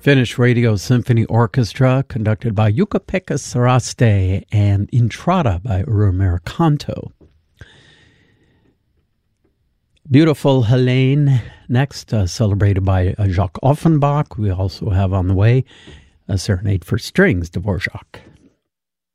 Finnish Radio Symphony Orchestra, conducted by Jukka-Pekka Saraste, and Intrada by Uro Merikanto. Beautiful Helene, next, celebrated by Jacques Offenbach. We also have on the way a Serenade for Strings, Dvorak.